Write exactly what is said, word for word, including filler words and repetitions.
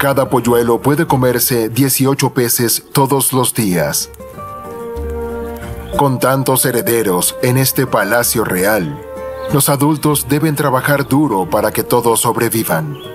Cada polluelo puede comerse dieciocho peces todos los días. Con tantos herederos en este palacio real, los adultos deben trabajar duro para que todos sobrevivan.